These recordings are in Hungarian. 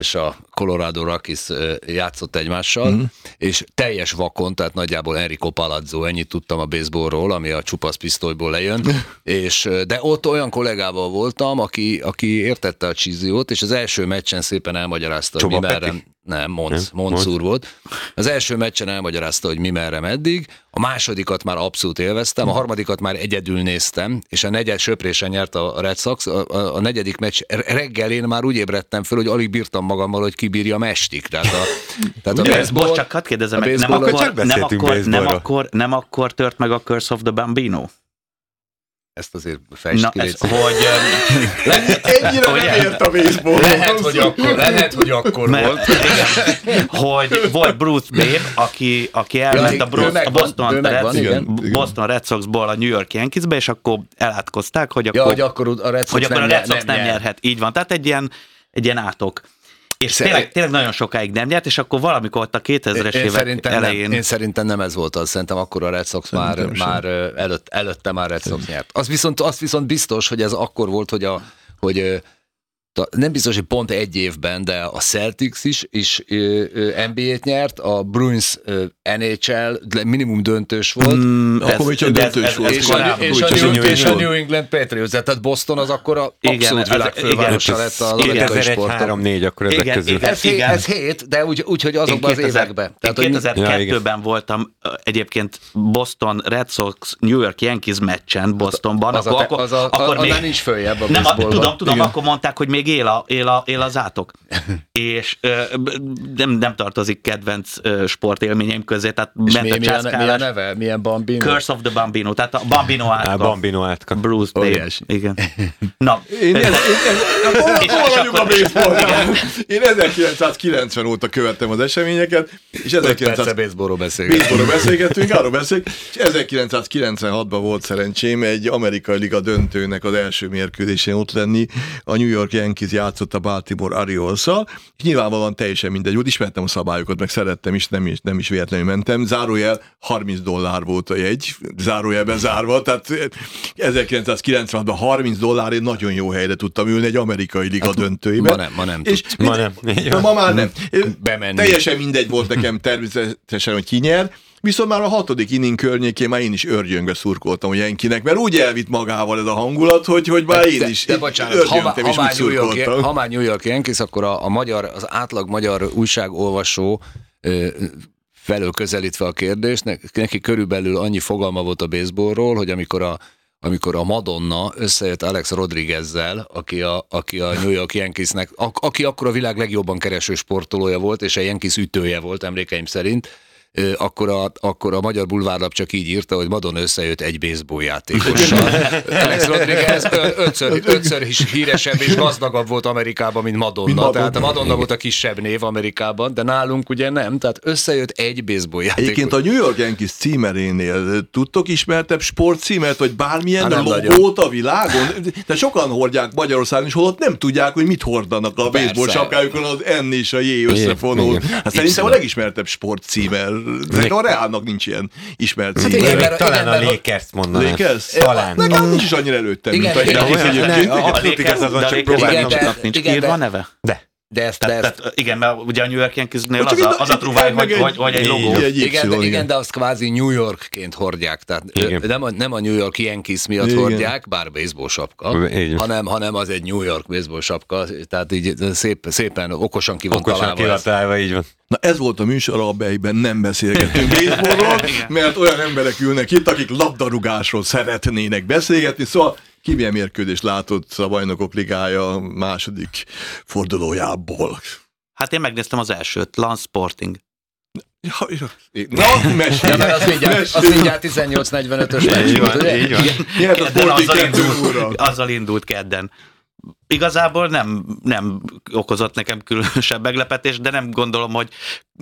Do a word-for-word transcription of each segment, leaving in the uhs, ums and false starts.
és a Colorado Rockies játszott egymással, mm. és teljes vakon, tehát nagyjából Enrico Palazzo, ennyit tudtam a baseballról, ami a csupasz pisztolyból lejön, és, de ott olyan kollégával voltam, aki, aki értette a csíziót, és az első meccsen szépen elmagyarázta, Csoba hogy mi merre... Peti? Nem, Monc, Monc úr volt. Az első meccsen elmagyarázta, hogy mi merre meddig, a másodikat már abszolút élveztem, a harmadikat már egyedül néztem, és a negyed söprésen nyert a Red Sox, a, a, a negyedik meccs reggel én már úgy ébredtem föl, hogy alig bírtam magammal, hogy kibírjam estig. Tehát a, tehát a baseball, most csak hadd kérdezem meg, nem akkor, nem, akkor, nem, akkor, nem akkor tört meg a Curse of the Bambino? Ezt azért fejtsd ki. Ez, hogy... Ennyire nem ért a baseball. Lehet, hogy akkor, lehet, hogy akkor mert, volt. Igen, hogy volt Bruce Babe, aki, aki elment ja, a, Bruce, a Boston, Red, van, igen, Boston Red Soxból a New York Yankeesbe, és akkor elátkozták, hogy akkor, ja, hogy akkor a Red Sox, hogy akkor nem, a Red Sox nem, nem, nem nyerhet. Így van, tehát egy ilyen, egy ilyen átok. És tényleg, tényleg nagyon sokáig nem nyert, és akkor valamikor ott a kétezres én évek elején... Nem, én szerintem nem ez volt az, szerintem akkor a Red Sox már, már előtt, előtte már Red Sox nyert. Az viszont, az viszont biztos, hogy ez akkor volt, hogy, a, hogy nem biztos, hogy pont egy évben, de a Celtics is, is en bé á-t nyert, a Bruins en há el minimum döntős volt. Mm, akkor még csak döntős volt. És, a, és, a New, és a New England Patriots, tehát Boston az akkor a abszolút világfővárosa lett a amerikai sporton. kétezer-egy-három-négy akkor ezek igen, közül. Igen, ez, hét, ez hét, de úgy, úgy hogy azokban az években. Tehát, én kétezer-kettőben ja, voltam egyébként Boston Red Sox New York Yankees meccsen Bostonban. Az, akkor, az, a, akkor az még, nem is följebb a nem, baseballban. Tudom, tudom, igen. Akkor mondták, hogy még él, a, él, a, él az átok. És ö, nem, nem tartozik kedvenc ö, sportélményeim közé. Tehát és mi, milyen, milyen neve? Milyen Bambino? Curse of the Bambino. Tehát a Bambino átka. A Bambino átka. Bruce Babe. Igen. Na. Én, ez, én, én ezerkilencszázkilencven óta követtem az eseményeket, és ezerkilencszáz baseballról beszélgettünk, arról beszélünk, és ezerkilencszázkilencvenhatban volt szerencsém egy amerikai liga döntőnek az első mérkőzésén ott lenni. A New York Yankees játszott a Baltimore Orioles-szal, és nyilvánvalóan teljesen mindegy volt, ismertem a szabályokat, meg szerettem is, nem is, nem is véletlenül mentem. Zárójel harminc dollár volt a jegy, zárójelben zárva, tehát ezerkilencszázkilencvenhatban harminc dollárért nagyon jó helyre tudtam ülni egy amerikai liga hát, döntőjében. Ma nem, ma nem és tudsz. Ma nem. Na, ma már nem. Bemenni. Teljesen mindegy volt nekem természetesen, hogy ki nyer. Viszont már a hatodik inning környékén már én is örgyöngve szurkoltam a Yankinek, mert úgy elvitt magával ez a hangulat, hogy, hogy már én is de, de bocsánat, ha, és ha, úgy szurkoltam. Ha már New York Yankees, akkor a, a magyar, az átlag magyar újságolvasó ö, felől közelítve a kérdést, neki körülbelül annyi fogalma volt a baseballról, hogy amikor a amikor a Madonna összejött Alex Rodriguezzel, aki a, aki a New York Yankeesnek, a, aki akkor a világ legjobban kereső sportolója volt, és a Yankees ütője volt emlékeim szerint, akkor a, akkor a Magyar Bulvárlap csak így írta, hogy Madonna összejött egy baseball játékossal. Alex Rodriguez ötször, ötször is híresebb és gazdagabb volt Amerikában, mint Madonna. Mint Madonna. Tehát a Madonna igen. volt a kisebb név Amerikában, de nálunk ugye nem. Tehát összejött egy baseball játékos. Egyébként a New York Yankees címerénél tudtok ismertebb sportcímert, vagy bármilyen hát logót nagyon. A világon? De sokan hordják Magyarországon, és holott nem tudják, hogy mit hordanak a baseball sapkájukon, az N és a J összefonul. Hát szerintem a legismertebb sportcímer. Nekem a Reálnak nincs ilyen ismert cím. Hát igen, talán igen, a Lakers-t mondanám. Lakers? Talán. Nekem nincs is annyira előttem, mint a Yankees. A Lakers azon csak próbálnak, nincs írva neve? De. De ezt, de ezt... Tehát, igen, mert ugye a New York Yankeesnél az, a, az a truváj, hogy, hogy, hogy egy logó. Egy igen, de, igen, de azt kvázi New Yorkként hordják. Tehát nem a, nem a New York Yankees miatt igen. hordják, bár baseball sapka, hanem, hanem az egy New York baseball sapka. Tehát így szép, szépen, okosan ki van okosan találva. Okosan találva, így van. Na ez volt a műsor, amelyben nem beszélgetünk baseballról, mert olyan emberek ülnek itt, akik labdarúgásról szeretnének beszélgetni, szóval ki milyen mérkőzést látott a Bajnokok Ligája második fordulójából? Hát én megnéztem az elsőt, Lance Sporting. Ja, ja. Na, mesélj! Ja, az mindjárt, az mindjárt tizennyolc negyvenötös meccs volt, ugye? Így van. Igen, kedden azzal indult, azzal indult kedden. Igazából nem, nem okozott nekem különösebb meglepetés, de nem gondolom, hogy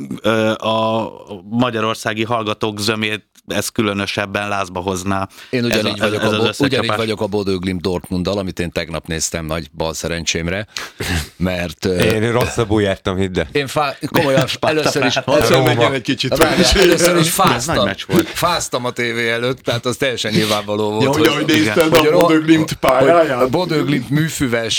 a magyarországi hallgatók zömét ez különösebben lázba hozná. Én ugyanígy, ez, vagyok, ez a, bo- ugyanígy vagyok a Bodø Glimt Dortmunddal, amit én tegnap néztem nagy bal szerencsémre, mert... Én rosszabbul jártam, hidd el. Én fá- komolyan először is... Hadd menjen egy kicsit. Először is fáztam. Fáztam a tévé előtt, tehát az teljesen nyilvánvaló volt. Ja, hogy, hogy nézted a Bodø Glimt pályáját? A Bodø Glimt műfüves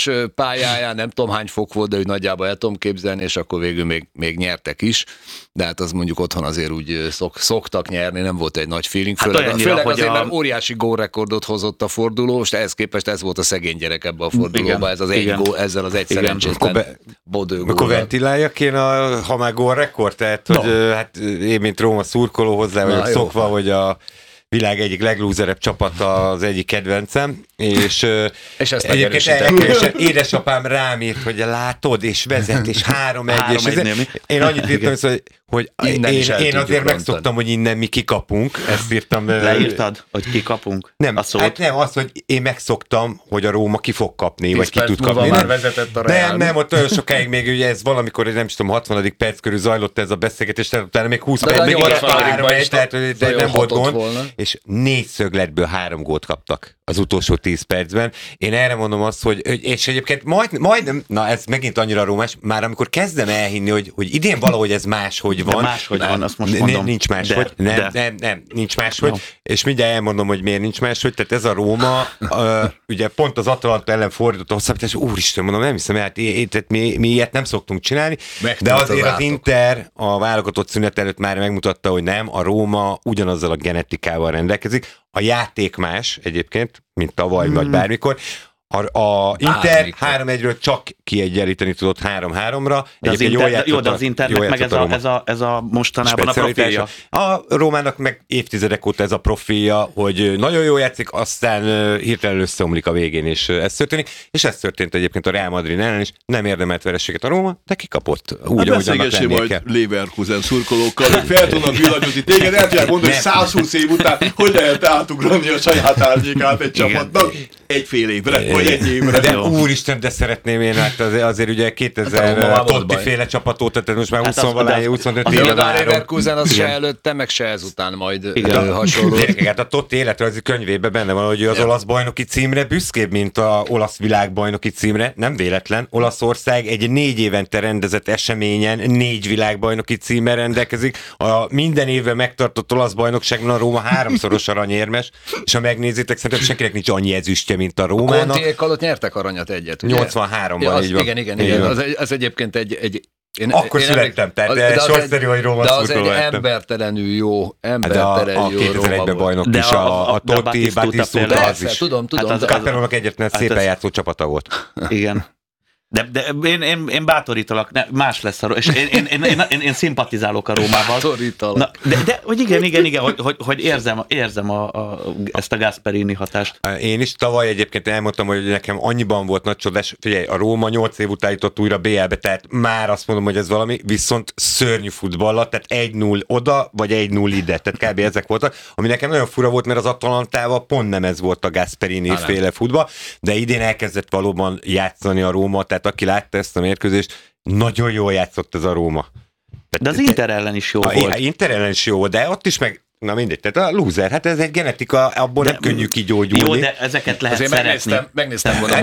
teljes pályáján, nem tudom hány fok volt, de úgy nagyjából el tudom képzelni, és akkor végül még, még nyertek is, de hát az mondjuk otthon azért úgy szok, szoktak nyerni, nem volt egy nagy feeling, hát főleg, olyannyira, főleg azért, a... mert óriási gólrekordot hozott a forduló, és ehhez képest ez volt a szegény gyerek ebbe a fordulóba, ez az egy gól, ezzel az egy szerencsétlen bodőgóval. Akkor ventiláljak én, a, ha már gólrekord, tehát no. hogy hát én, mint Róma szurkoló hozzá vagyok szokva, hogy a világ egyik leglúzerebb csapata az egyik kedvencem, és, és ezt egyébként édesapám rám írt, hogy látod, és vezet, és három egy, és ez, én annyit írtam, hogy, hogy én, én azért megszoktam, hogy innen mi kikapunk, ezt írtam. Leírtad, hogy kikapunk? Nem, a szót? Hát nem, az, hogy én megszoktam, hogy a Róma ki fog kapni, vagy ki tud kapni. Már vezetett a Real. Nem, nem, ott olyan sokáig még ugye ez valamikor, nem is tudom, hatvanadik perc körül zajlott ez a beszélgetés, tehát utána még húsz perc, még három egy, tehát nem volt gond, és négy szögletből három gólt kaptak az utolsó tíz percben. Én erre mondom azt, hogy, és egyébként majd, majdnem, na ez megint annyira rómás, már amikor kezdem elhinni, hogy, hogy idén valahogy ez máshogy van. De máshogy nem, van, azt most mondom. Nincs máshogy, de, nem, de. nem, nem, nincs máshogy, no. És mindjárt elmondom, hogy miért nincs máshogy, tehát ez a Róma, uh, ugye pont az Atalanta ellen fordított a hosszabbítás, úristen, mondom, nem hiszem, hát mi, mi ilyet nem szoktunk csinálni, de azért az, az Inter a válogatott szünet előtt már megmutatta, hogy nem, a Róma ugyanazzal a genetikával rendelkezik, a játék más egyébként, mint tavaly, hmm. vagy bármikor. A, a Inter három egyről csak kiegyenlíteni tudott három háromra. De az Inter, jó, de az Internek meg ez a, ez, a, ez a mostanában a profilja. A Rómának meg évtizedek óta ez a profilja, hogy nagyon jó játszik, aztán hirtelen összeomlik a végén, és ez történik. És ez történt egyébként a Real Madrid ellen is. Nem érdemelt vereséget a Róma, de kikapott. Úgy, ahogy annak lennie majd kell. Leverkusen szurkolókkal, hogy fel tudnak villanyozni téged, el tudják mondani, hogy száz húsz év után hogy lehet átugrani a saját árnyékát egy csapatnak egy fél évre. Egy évre. De úristen, de szeretném én, hát azért, azért ugye kétezer hát, Totti féle csapat óta, tehát most már húsz huszonöt éve várom. A Leverkusen az se előtte, meg se ezután majd igen. hasonló. Gyerekek, hát a Totti életrajzi könyvében benne van, hogy az ja. olasz bajnoki címre büszkébb, mint a olasz világbajnoki címre, nem véletlen. Olaszország egy négy évente rendezett eseményen négy világbajnoki címmel rendelkezik. A minden évben megtartott olasz bajnokságban a Róma háromszoros aranyérmes, és ha megnézitek, szerintem senkinek nincs annyi ezüstje, mint a Rómának. Alatt nyertek aranyat egyet, ugye? nyolcvanháromban, ja, az, így van. Igen, igen, igen. Az, az egyébként egy... egy én, Akkor én születtem, tehát de sorszerű, hogy Róma szurkoló lettem. De az egy embertelenül jó, embertelenül jó Róma volt. A kétezer-egyben bajnok is, a, a Totti, Batisztuta, az is. Tudom, tudom. Hát az Castellónak egyetlen szépen játszó csapata volt. Igen. De, de én, én, én bátorítalak, ne, más lesz a Róma, és én, én, én, én, én, én szimpatizálok a Rómával. Bátorítalak. Na, de, de hogy igen, igen, igen, hogy, hogy, hogy érzem, érzem a, a, ezt a Gasperini hatást. Én is tavaly egyébként elmondtam, hogy nekem annyiban volt nagy csodás, figyelj, a Róma nyolc év után jutott újra bé el-be, tehát már azt mondom, hogy ez valami, viszont szörnyű futballal, tehát egy null oda, vagy egy null ide, tehát kb. Ezek voltak, ami nekem nagyon fura volt, mert az Atalantával pont nem ez volt a Gasperini Há, féle futball, de idén elkezdett valóban játszani a Róma, tehát aki látta ezt a mérkőzést, nagyon jól játszott ez a Róma. De az Inter ellen is jó a, volt. A Inter ellen is jó volt, de ott is meg, na mindegy, tehát a loser, hát ez egy genetika, abból de, nem könnyű kigyógyulni. Jó, de ezeket lehet azért szeretni. Megnéztem volna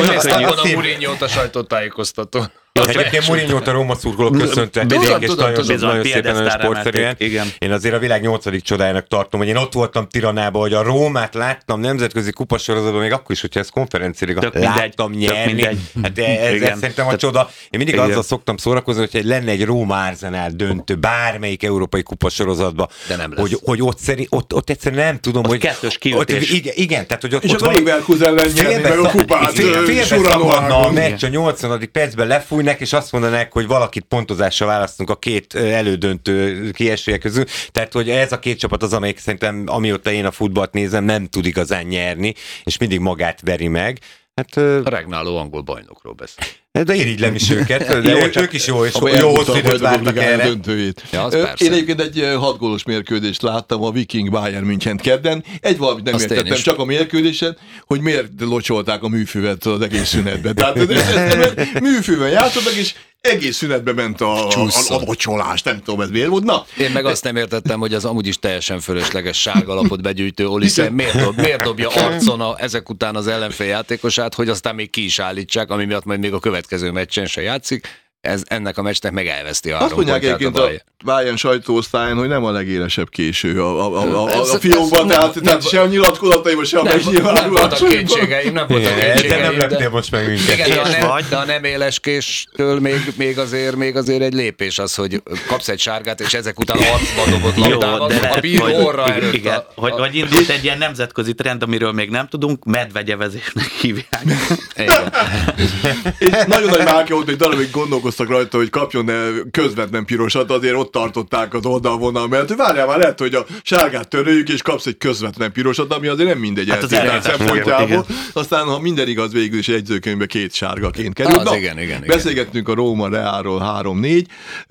a Mourinho-t a sajtótájékoztatón. Egyébként Mourinho-t a Róma szurkolók köszöntek, és nagyon szépen, nagyon sportszerűen. Én azért a világ nyolcadik csodájának tartom, hogy én ott voltam Tiranában, hogy a Rómát láttam nemzetközi kupasorozatban, még akkor is, hogyha ez konferenciáliga láttam nyerni. Hát ez, ez szerintem a csoda. Én mindig azzal szoktam szórakozni, hogy lenne egy Róma-Arsenal döntő bármelyik európai kupasorozatban, hogy, hogy ott, szeri, ott, ott egyszerűen nem tudom, az hogy... kettős kiütés. Igen, igen, tehát hogy ott... És ott a Leverkusen ellen nyerni meg a kupát. Félbeszakadna a meccs a nyolcvanadik percben lefújnak, és azt mondanák, hogy valakit pontozásra választunk a két elődöntő kiesője közül. Tehát, hogy ez a két csapat az, amelyik szerintem, amióta én a futballt nézem, nem tud igazán nyerni, és mindig magát veri meg. Hát, a regnáló angol bajnokról beszél. De irigylem is őket, de jó, ők is jó, és jó hosszú időt vártak erre. Ja, én egyébként egy hat gólos mérkőzést láttam a Viking Bayern München kedden. Egy valamit nem azt értettem csak a mérkőzésen, hogy miért locsolták a műfűvet az egész szünetbe. Tehát műfűven játszottak, és egész szünetbe ment a, a, a locsolás, nem tudom, ez miért volt. Na. Én meg azt nem értettem, hogy az amúgy is teljesen fölösleges sárgalapot begyűjtő Olise miért, dob, miért dobja arcon a, ezek után az ellenfél játékosát, hogy aztán még ki is állítsák, ami miatt majd még a következő meccsen se játszik. ez, ennek a meccsnek meg elveszti a Azt három mondják pontját egyébként a a Bayern. Bayern sajtóosztályon, hogy nem a legélesebb késő a, a, a, a, a fiókban, tehát, nem, tehát se a nyilatkozataiban, se a megnyilvánulásaiban. Nem voltak kétségeim, nem voltak kétségeim. De nem leptél most meg minket. Igen, de a, nem, vagy? de a nem éles késtől még, még, azért, még azért egy lépés az, hogy kapsz egy sárgát, és ezek után arcba dobott labdával, a bíró orra előtt. Igen, a, hogy, a, hogy indult egy ilyen nemzetközi trend, amiről még nem tudunk, medvegyevezésnek hívják. És nagyon nagy márka volt, hogy darabig gondolkoztak rajta, hogy kapjon közvetlen pirosat, azért ott tartották az oldalvonal mellett, hogy várjál már, lehet, hogy a sárgát töröljük, és kapsz egy közvetlen pirosat, ami azért nem mindegy hát eltérés szempontjából. Aztán, ha minden igaz, végül is jegyzőkönyvbe két sárgaként kerül. Az, igen, igen, igen. Beszélgettünk a Róma Realról három négy,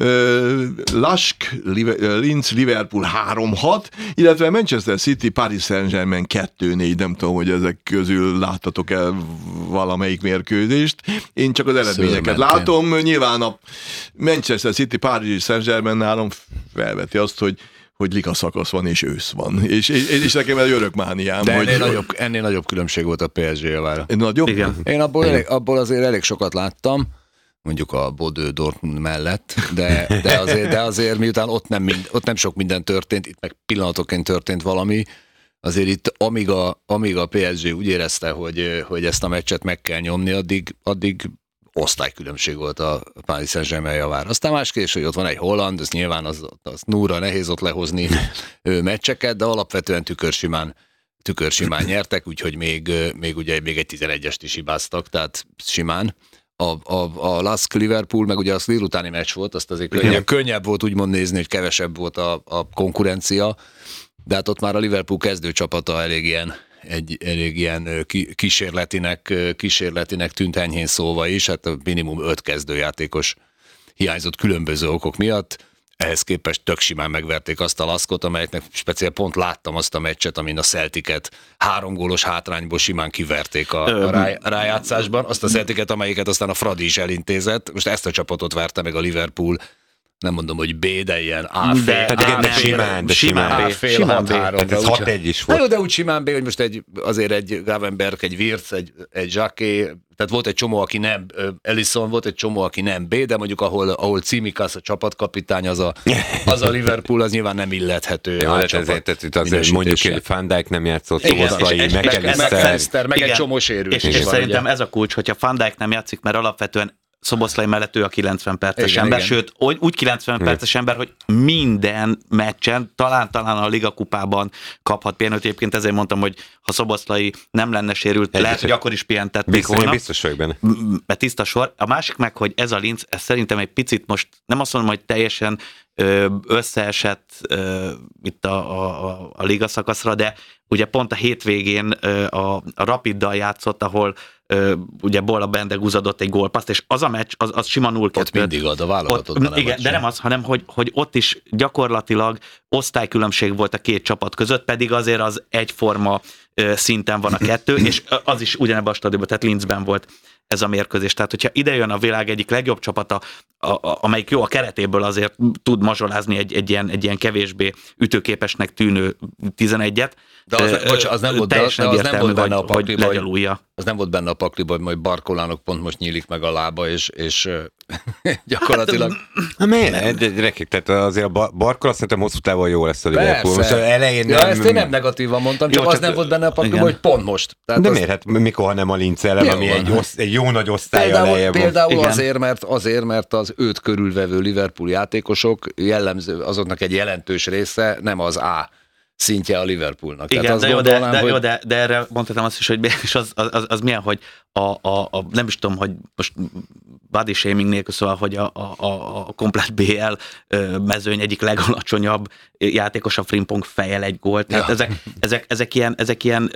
Lask, Linz, Liverpool három hat, illetve Manchester City, Paris Saint-Germain kettő négy, nem tudom, hogy ezek közül láttatok el valamelyik mérkőzést. Én csak az eredményeket látom. Nyilván a Manchester City, Paris Saint-Germain nálam felveti azt, hogy hogy liga szakasz van, és ősz van. És, és, és nekem egy örök mániám. De hogy, ennél, nagyobb, ennél nagyobb különbség volt a pé es gé javára. Nagyobb? Igen. Én abból, elég, abból azért elég sokat láttam, mondjuk a Bodø Dortmund mellett, de, de, azért, de azért miután ott nem, mind, ott nem sok minden történt, itt meg pillanatoként történt valami, azért itt amíg a, amíg a pé es gé úgy érezte, hogy, hogy ezt a meccset meg kell nyomni, addig, addig osztálykülönbség volt a Paris Saint-Germain javára. Aztán más kérdés, hogy ott van egy holland, az nyilván az, az núra nehéz ott lehozni meccseket, de alapvetően tükörsimán, tükörsimán nyertek, úgyhogy még, még, ugye, még egy tizenegyest is hibáztak, tehát simán. A, a, a Lask Liverpool, meg ugye az délutáni meccs volt, azt azért könnyebb, könnyebb volt úgymond nézni, hogy kevesebb volt a, a konkurencia, de hát ott már a Liverpool kezdőcsapata elég ilyen, egy, elég ilyen kísérletinek, kísérletinek tűnt enyhén szóva is, hát minimum öt kezdőjátékos hiányzott különböző okok miatt, ehhez képest tök simán megverték azt a Laskot, amelyeknek speciál pont láttam azt a meccset, amin a Celticet három gólos hátrányból simán kiverték a, a ráj, rájátszásban, azt a Celticet, amelyiket aztán a Fradi is elintézett, most ezt a csapatot verte meg a Liverpool, nem mondom, hogy B, de ilyen A fél, de, A de fél, simán, de simán, simán, A fél, hat három. Hát ez hat egy is volt. Na jó, de úgy simán B, hogy most egy, azért egy Gravenberg, egy Wirtz, egy, egy Jacquet, tehát volt egy csomó, aki nem, Ellison volt egy csomó, aki nem B, de mondjuk ahol, ahol Tsimikas a csapatkapitány, az a, az a Liverpool, az nyilván nem illethető. Ja, hát ezért, tehát azért mondjuk, hogy Van Dijk nem játszott, Szoboszlai, McAllister, meg egy csomó sérülés. És, és szerintem ez a kulcs, hogyha Van Dijk nem játszik, mert alapvetően Szoboszlai mellett ő a kilencven perces igen, ember, igen. Sőt, úgy kilencven igen. perces ember, hogy minden meccsen, talán-talán a Liga kupában kaphat pihenőt. Egyébként ezért mondtam, hogy ha Szoboszlai nem lenne sérült, egy lehet, hogy akkor is pihentették volna. Biztos vagyok benne. Mert tiszta sor. A másik meg, hogy ez a Linz, ez szerintem egy picit most, nem azt mondom, hogy teljesen összeesett itt a, a, a Liga szakaszra, de ugye pont a hétvégén a, a Rapiddal játszott, ahol Uh, ugye Bola Bendegúz adott egy gólpaszt, és az a meccs, az, az sima null kettő. Ott mindig ad a válogatottban. Igen, de nem az, hanem hogy, hogy ott is gyakorlatilag osztálykülönbség volt a két csapat között, pedig azért az egyforma uh, szinten van a kettő, és az is ugyanebben a stadionban, tehát Linzben volt ez a mérkőzés. Tehát, hogyha ide jön a világ egyik legjobb csapata, a, a, amelyik jó a keretéből azért tud mazsolázni egy, egy, ilyen, egy ilyen kevésbé ütőképesnek tűnő tizenegyet. De az, ö, bocs, az nem volt, de az nem volt benne a pakliba, hogy az nem volt benne a pakliba, hogy majd Barcolának pont most nyílik meg a lába, és, és gyakorlatilag... Hát miért? Rekik, tehát azért a Barcola szerintem hosszú távon jó lesz a Liverpool. Most elején ja, nem... ezt én nem negatívan mondtam, csak jó, az csak nem volt benne a pakliba, hogy pont most. Tehát de az... miért? Hát mikor, ha nem a Linz ellen, ami egy, oszt, egy jó nagy osztály eleje van. Például azért mert, azért, mert az őt körülvevő Liverpool játékosok jellemző, azoknak egy jelentős része nem az A szintje a Liverpoolnak. Igen, tehát de, jó, de, de, hogy... jó, de, de erre mondhatom azt is, hogy és az, az, az, az milyen, hogy a, a, a, nem is tudom, hogy most body shaming nélkül, szóval, hogy a, a, a komplet bé el mezőny egyik legalacsonyabb játékos a Frimpong fejel egy gólt. Tehát ja. ezek, ezek, ezek ilyen, ezek ilyen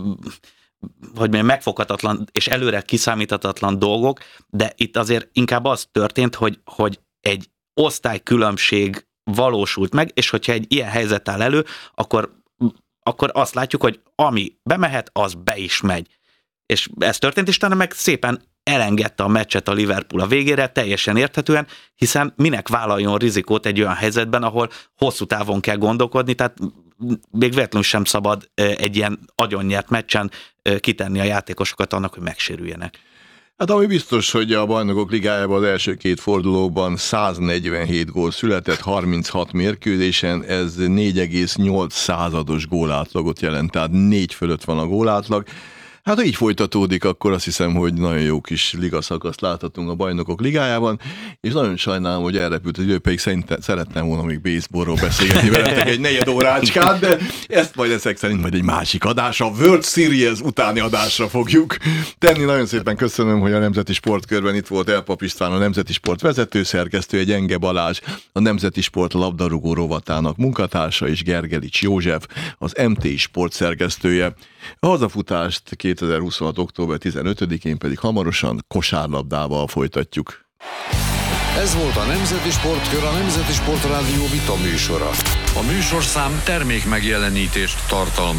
hogy mondjam, megfoghatatlan és előre kiszámíthatatlan dolgok, de itt azért inkább az történt, hogy, hogy egy osztálykülönbség valósult meg, és hogyha egy ilyen helyzet áll elő, akkor, akkor azt látjuk, hogy ami bemehet, az be is megy. És ez történt, és talán meg szépen elengedte a meccset a Liverpool a végére, teljesen érthetően, hiszen minek vállaljon rizikót egy olyan helyzetben, ahol hosszú távon kell gondolkodni, tehát még véletlenül sem szabad egy ilyen agyonnyert meccsen kitenni a játékosokat annak, hogy megsérüljenek. Hát ami biztos, hogy a Bajnokok Ligájában az első két fordulóban száznegyvenhét gól született, harminchat mérkőzésen, ez négy egész nyolc százados gólátlagot jelent, tehát négy fölött van a gólátlag. Hát ha így folytatódik, akkor azt hiszem, hogy nagyon jó kis ligaszakaszt láthatunk a Bajnokok Ligájában, és nagyon sajnálom, hogy elrepült az idő, pedig szerintem szeretném volna még baseballról beszélgetni veletek egy negyed órácskát, de ezt majd ezek szerint majd egy másik adás, a World Series utáni adásra fogjuk tenni. Nagyon szépen köszönöm, hogy a Nemzeti Sportkörben itt volt Elpap István, a Nemzeti Sport vezetőszerkesztője, Gyenge Balázs, a Nemzeti Sport labdarúgó rovatának munkatársa, és Gergelics József, az em té i Sport szerkesztője. A hazafutást kétezer-huszonhat. október tizenötödikén pedig hamarosan kosárlabdával folytatjuk. Ez volt a Nemzeti Sportkör, a Nemzeti Sportrádió vita műsora. A műsorszám termék megjelenítést tartalmaz.